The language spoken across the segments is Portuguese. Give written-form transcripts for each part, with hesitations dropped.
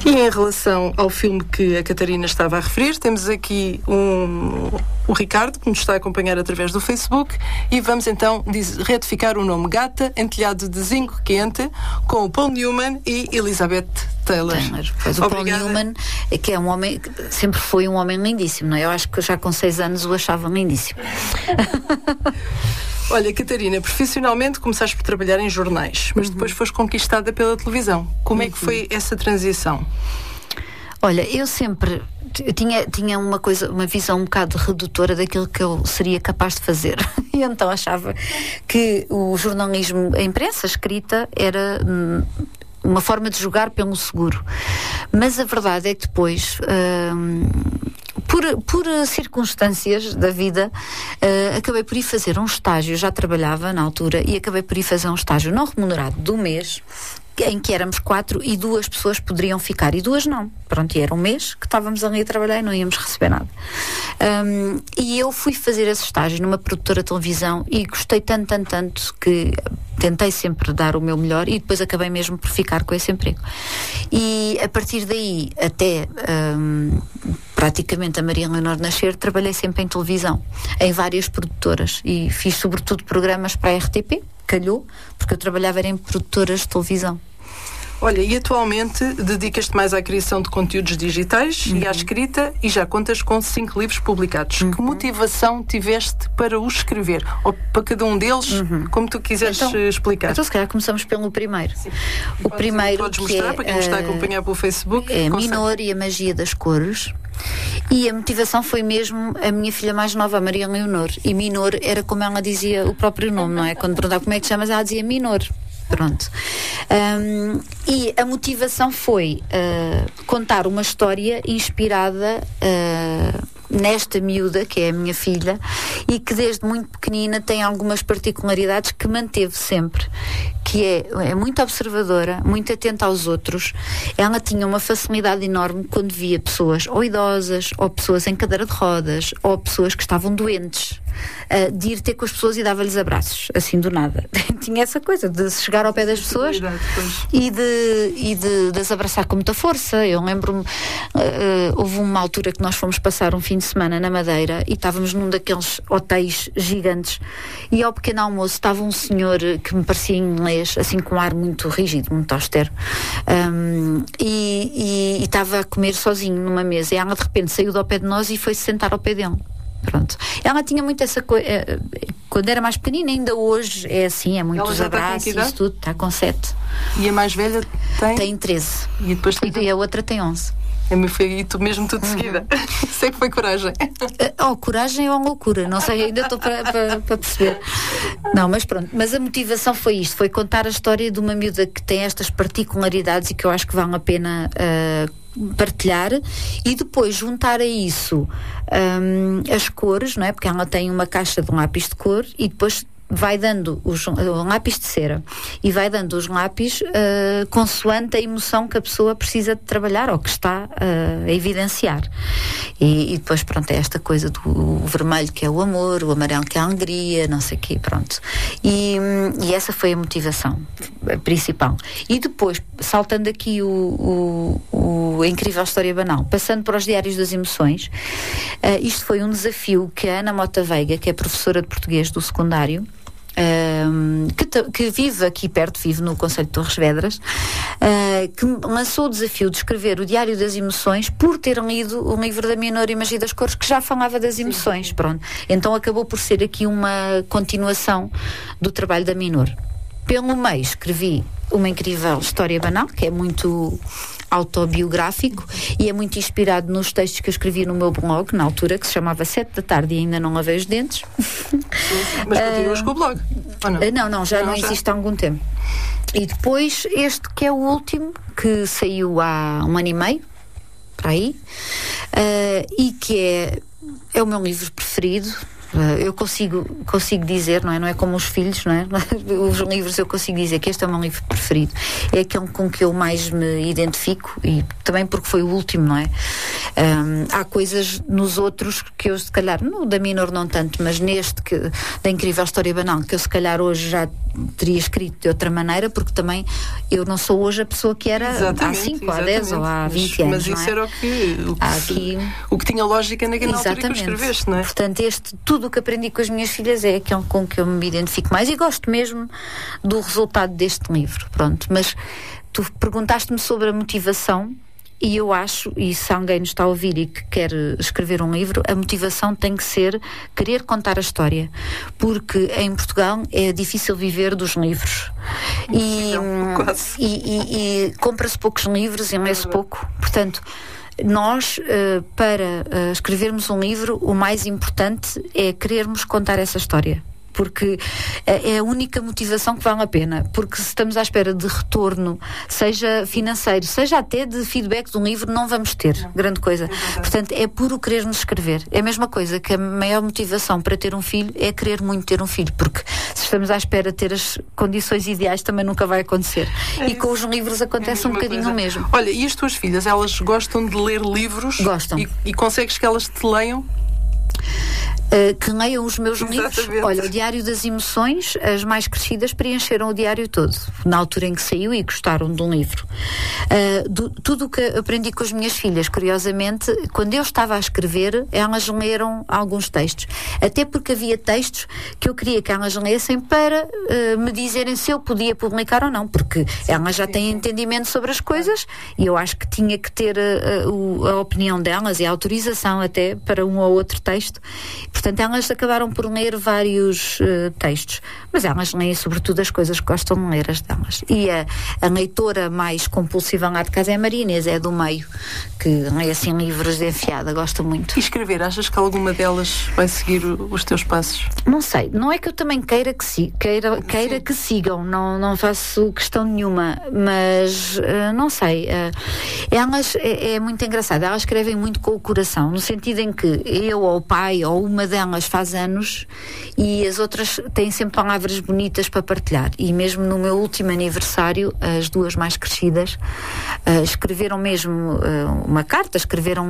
E em relação ao filme que a Catarina estava a referir, temos aqui o Ricardo, que nos está a acompanhar através do Facebook, e vamos então retificar o nome: Gata em Telhado de Zinco Quente, com o Paul Newman e Elizabeth Taylor. Pois, o Paul Newman, que é um homem, sempre foi um homem lindíssimo, não é? Eu acho que já com 6 anos o achava lindíssimo. Olha, Catarina, profissionalmente começaste por trabalhar em jornais, mas depois foste conquistada pela televisão. Como é que foi essa transição? Olha, eu sempre tinha uma visão um bocado redutora daquilo que eu seria capaz de fazer. E então achava que o jornalismo, a imprensa escrita, era uma forma de jogar pelo seguro. Mas a verdade é que depois, por circunstâncias da vida, acabei por ir fazer um estágio. Já trabalhava na altura e acabei por ir fazer um estágio não remunerado do mês, em que éramos 4 e 2 pessoas poderiam ficar e 2 não. Pronto, e era um mês que estávamos ali a trabalhar e não íamos receber nada. E eu fui fazer esse estágio numa produtora de televisão e gostei tanto que tentei sempre dar o meu melhor e depois acabei mesmo por ficar com esse emprego. E a partir daí até praticamente a Maria Leonor nascer, trabalhei sempre em televisão, em várias produtoras, e fiz sobretudo programas para a RTP, calhou, porque eu trabalhava em produtoras de televisão. Olha, e atualmente dedicas-te mais à criação de conteúdos digitais e à escrita, e já contas com 5 livros publicados. Que motivação tiveste para os escrever? Ou para cada um deles, como tu quiseres explicar? Então se calhar começamos pelo primeiro. Sim. O primeiro, podes mostrar para quem nos está a acompanhar pelo Facebook. É Minor e a Magia das Cores. E a motivação foi mesmo a minha filha mais nova, a Maria Leonor. E Minor era como ela dizia o próprio nome, não é? Quando perguntava como é que te chamas, ela dizia Minor. Pronto. E a motivação foi contar uma história inspirada nesta miúda, que é a minha filha, e que desde muito pequenina tem algumas particularidades que manteve sempre, que é muito observadora, muito atenta aos outros. Ela tinha uma facilidade enorme quando via pessoas ou idosas, ou pessoas em cadeira de rodas, ou pessoas que estavam doentes, de ir ter com as pessoas e dava-lhes abraços, assim do nada. Tinha essa coisa de chegar ao pé das pessoas e de as abraçar com muita força. Eu lembro-me, houve uma altura que nós fomos passar um fim de semana na Madeira e estávamos num daqueles hotéis gigantes, e ao pequeno almoço estava um senhor que me parecia inglês, assim com um ar muito rígido, muito austero, e estava a comer sozinho numa mesa, e ela de repente saiu do pé de nós e foi-se sentar ao pé dele. Pronto. Ela tinha muito essa coisa, quando era mais pequenina, ainda hoje é assim, é muitos abraços, isso tudo, está com 7. E a mais velha tem? Tem 13. E depois e a outra tem 11. E tu mesmo tudo de seguida. Sei que foi coragem. Coragem ou loucura, não sei, ainda estou para perceber. Não, mas pronto, mas a motivação foi isto, foi contar a história de uma miúda que tem estas particularidades e que eu acho que vale a pena partilhar, e depois juntar a isso as cores, não é? Porque ela tem uma caixa de lápis de cor e depois vai dando o lápis de cera e vai dando os lápis consoante a emoção que a pessoa precisa de trabalhar ou que está a evidenciar. E depois, pronto, é esta coisa do vermelho, que é o amor, o amarelo, que é a alegria, não sei o quê, pronto. E essa foi a motivação principal. E depois, saltando aqui a incrível história banal, passando para os diários das emoções, isto foi um desafio que a Ana Mota Veiga, que é professora de português do secundário, que vive aqui perto, vive no concelho de Torres Vedras, que lançou o desafio de escrever o Diário das Emoções por ter lido o livro da Minor e a Magia das Cores, que já falava das emoções. Pronto. Então acabou por ser aqui uma continuação do trabalho da Minor. Pelo meio escrevi uma incrível história banal, que é muito autobiográfico e é muito inspirado nos textos que eu escrevi no meu blog na altura, que se chamava 7 da tarde e ainda não lavei os dentes. Mas continuas com o blog? Não, já não existe há algum tempo. E depois este, que é o último, que saiu há 1 ano e meio para aí, e que é o meu livro preferido, Eu consigo dizer, não é como os filhos, não é? Os livros, eu consigo dizer que este é o meu livro preferido. É aquele com que eu mais me identifico, e também porque foi o último, não é? Há coisas nos outros que eu, se calhar, no da Minor não tanto, mas neste, da Incrível História Banal, que eu se calhar hoje já teria escrito de outra maneira, porque também eu não sou hoje a pessoa que era há 5, há 10 ou há 20 anos. Mas isso era o que tinha lógica naquela altura que escreveste, não é? Portanto, tudo o que aprendi com as minhas filhas é aquele com que eu me identifico mais, e gosto mesmo do resultado deste livro. Pronto, mas tu perguntaste-me sobre a motivação. E eu acho, e se alguém nos está a ouvir e que quer escrever um livro, a motivação tem que ser querer contar a história, porque em Portugal é difícil viver dos livros e compra-se poucos livros e lê-se pouco. Portanto, nós, para escrevermos um livro, o mais importante é querermos contar essa história, porque é a única motivação que vale a pena, porque se estamos à espera de retorno, seja financeiro, seja até de feedback de um livro, não vamos ter grande coisa. Portanto, é puro querermos escrever. É a mesma coisa que a maior motivação para ter um filho é querer muito ter um filho, porque se estamos à espera de ter as condições ideais, também nunca vai acontecer. E com os livros acontece um bocadinho o mesmo. Olha, e as tuas filhas, elas gostam de ler livros? Gostam. E consegues que elas te leiam? Que leiam os meus livros. Olha, o Diário das Emoções, as mais crescidas preencheram o diário todo na altura em que saiu e gostaram de um livro. Tudo o que aprendi com as minhas filhas, curiosamente, quando eu estava a escrever, elas leram alguns textos, até porque havia textos que eu queria que elas lessem para me dizerem se eu podia publicar ou não, porque elas já têm entendimento sobre as coisas, e eu acho que tinha que ter a opinião delas e a autorização até para um ou outro texto. Portanto, elas acabaram por ler vários textos, mas elas leem sobretudo as coisas que gostam de ler, as delas. E a leitora mais compulsiva lá de casa é a Maria Inês, é do meio, que lê assim livros de enfiada, gosta muito. E escrever, achas que alguma delas vai seguir os teus passos? Não sei, não é que eu também queira que sigam, não faço questão nenhuma, mas não sei. Elas, é muito engraçado, elas escrevem muito com o coração, no sentido em que eu ou o pai ou uma delas faz anos e as outras têm sempre palavras bonitas para partilhar, e mesmo no meu último aniversário as duas mais crescidas escreveram mesmo uma carta, escreveram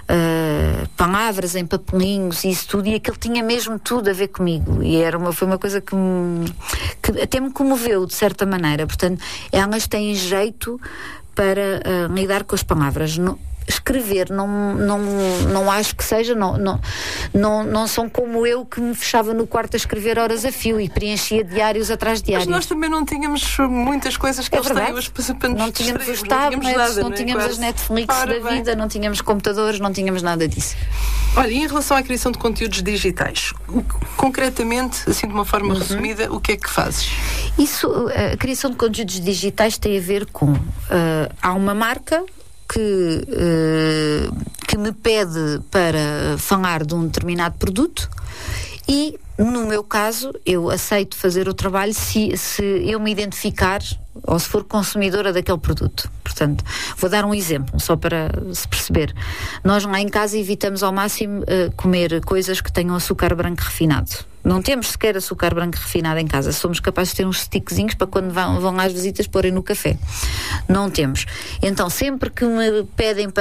palavras em papelinhos e isso tudo, e aquilo tinha mesmo tudo a ver comigo, e foi uma coisa que até me comoveu de certa maneira. Portanto, elas têm jeito para lidar com as palavras. Escrever, não acho que seja, não são como eu, que me fechava no quarto a escrever horas a fio e preenchia diários atrás de diários. Mas nós também não tínhamos muitas coisas que eles têm hoje para nos não tínhamos os tablets, não tínhamos as Netflix da vida, não tínhamos computadores, não tínhamos nada disso. Olha, e em relação à criação de conteúdos digitais, concretamente, assim de uma forma resumida, o que é que fazes? A criação de conteúdos digitais tem a ver com há uma marca que me pede para falar de um determinado produto, e no meu caso eu aceito fazer o trabalho se eu me identificar ou se for consumidora daquele produto. Portanto, vou dar um exemplo só para se perceber. Nós lá em casa evitamos ao máximo comer coisas que tenham açúcar branco refinado. Não temos sequer açúcar branco refinado em casa. Somos capazes de ter uns stickzinhos para quando vão lá as visitas porem no café. Não temos. Então, sempre que me pedem